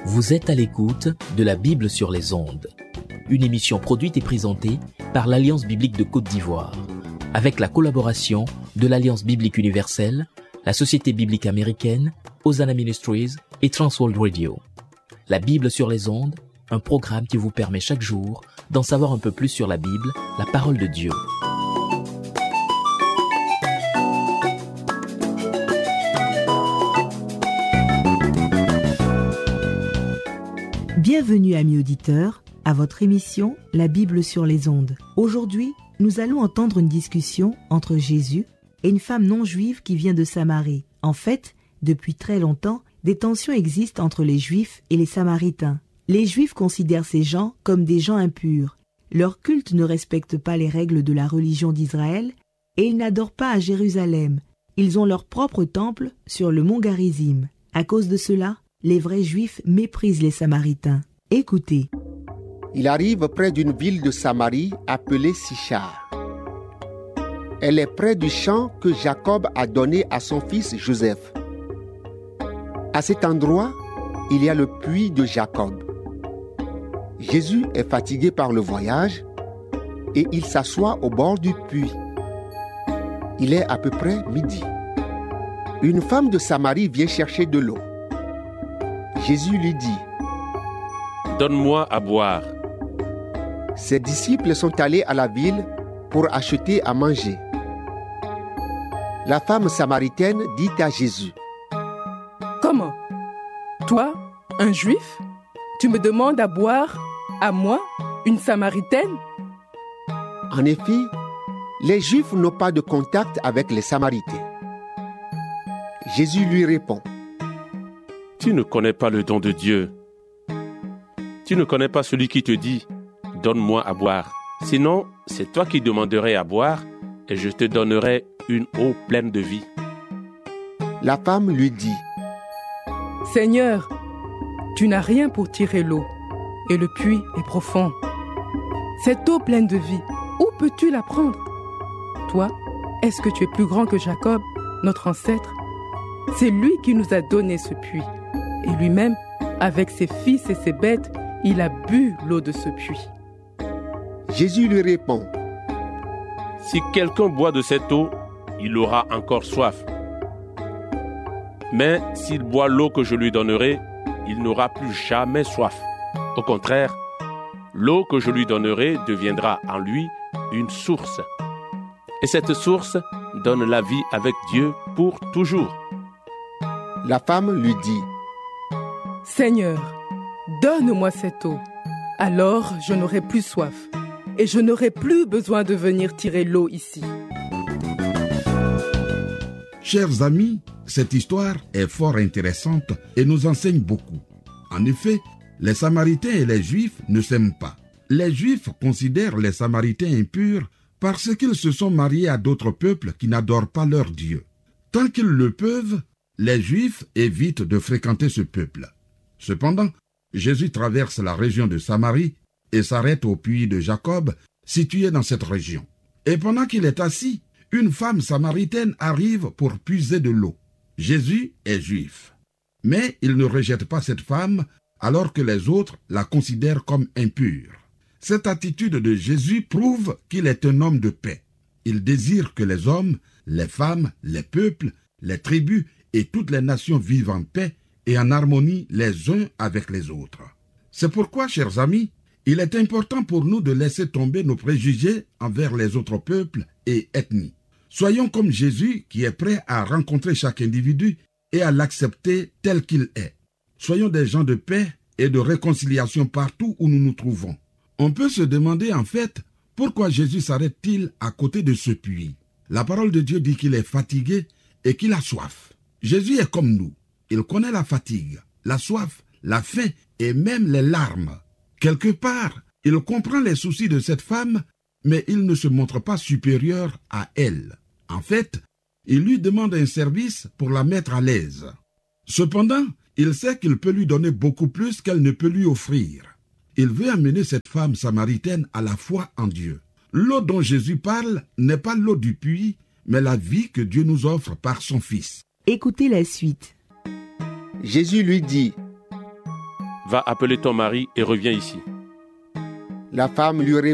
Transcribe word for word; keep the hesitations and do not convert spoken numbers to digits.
Vous êtes à l'écoute de la Bible sur les ondes, une émission produite et présentée par l'Alliance biblique de Côte d'Ivoire, avec la collaboration de l'Alliance biblique universelle, la Société biblique américaine, Hosanna Ministries et Transworld Radio. La Bible sur les ondes, un programme qui vous permet chaque jour d'en savoir un peu plus sur la Bible, la parole de Dieu. Bienvenue amis auditeurs, à votre émission La Bible sur les ondes. Aujourd'hui, nous allons entendre une discussion entre Jésus et une femme non juive qui vient de Samarie. En fait, depuis très longtemps, des tensions existent entre les Juifs et les Samaritains. Les Juifs considèrent ces gens comme des gens impurs. Leur culte ne respecte pas les règles de la religion d'Israël et ils n'adorent pas à Jérusalem. Ils ont leur propre temple sur le mont Garizim. À cause de cela, les vrais Juifs méprisent les Samaritains. Écoutez. Il arrive près d'une ville de Samarie appelée Sichar. Elle est près du champ que Jacob a donné à son fils Joseph. À cet endroit, il y a le puits de Jacob. Jésus est fatigué par le voyage et il s'assoit au bord du puits. Il est à peu près midi. Une femme de Samarie vient chercher de l'eau. Jésus lui dit : « Donne-moi à boire. » Ses disciples sont allés à la ville pour acheter à manger. La femme samaritaine dit à Jésus : « Comment ? Toi, un juif, tu me demandes à boire, à moi, une samaritaine ? » En effet, les Juifs n'ont pas de contact avec les Samaritains. Jésus lui répond : « Tu ne connais pas le don de Dieu. Tu ne connais pas celui qui te dit « Donne-moi à boire ». Sinon, c'est toi qui demanderais à boire et je te donnerai une eau pleine de vie. La femme lui dit : « Seigneur, tu n'as rien pour tirer l'eau et le puits est profond. Cette eau pleine de vie, où peux-tu la prendre ? Toi, est-ce que tu es plus grand que Jacob, notre ancêtre ? C'est lui qui nous a donné ce puits. Et lui-même, avec ses fils et ses bêtes, il a bu l'eau de ce puits. » Jésus lui répond : « Si quelqu'un boit de cette eau, il aura encore soif. Mais s'il boit l'eau que je lui donnerai, il n'aura plus jamais soif. Au contraire, l'eau que je lui donnerai deviendra en lui une source. Et cette source donne la vie avec Dieu pour toujours. » La femme lui dit : « Seigneur, donne-moi cette eau. Alors je n'aurai plus soif et je n'aurai plus besoin de venir tirer l'eau ici. » Chers amis, cette histoire est fort intéressante et nous enseigne beaucoup. En effet, les Samaritains et les Juifs ne s'aiment pas. Les Juifs considèrent les Samaritains impurs parce qu'ils se sont mariés à d'autres peuples qui n'adorent pas leur Dieu. Tant qu'ils le peuvent, les Juifs évitent de fréquenter ce peuple. Cependant, Jésus traverse la région de Samarie et s'arrête au puits de Jacob, situé dans cette région. Et pendant qu'il est assis, une femme samaritaine arrive pour puiser de l'eau. Jésus est juif. Mais il ne rejette pas cette femme alors que les autres la considèrent comme impure. Cette attitude de Jésus prouve qu'il est un homme de paix. Il désire que les hommes, les femmes, les peuples, les tribus et toutes les nations vivent en paix et en harmonie les uns avec les autres. C'est pourquoi, chers amis, il est important pour nous de laisser tomber nos préjugés envers les autres peuples et ethnies. Soyons comme Jésus qui est prêt à rencontrer chaque individu et à l'accepter tel qu'il est. Soyons des gens de paix et de réconciliation partout où nous nous trouvons. On peut se demander en fait pourquoi Jésus s'arrête-t-il à côté de ce puits. La parole de Dieu dit qu'il est fatigué et qu'il a soif. Jésus est comme nous. Il connaît la fatigue, la soif, la faim et même les larmes. Quelque part, il comprend les soucis de cette femme, mais il ne se montre pas supérieur à elle. En fait, il lui demande un service pour la mettre à l'aise. Cependant, il sait qu'il peut lui donner beaucoup plus qu'elle ne peut lui offrir. Il veut amener cette femme samaritaine à la foi en Dieu. L'eau dont Jésus parle n'est pas l'eau du puits, mais la vie que Dieu nous offre par son Fils. Écoutez la suite. Jésus lui dit : va appeler ton mari et reviens ici. La femme lui